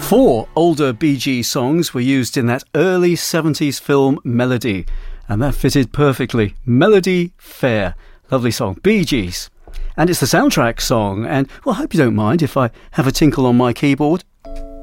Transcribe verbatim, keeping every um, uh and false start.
Four older Bee Gees songs were used in that early seventies film Melody, and that fitted perfectly. Melody Fair. Lovely song. Bee Gees. And it's the soundtrack song, and, well, I hope you don't mind if I have a tinkle on my keyboard.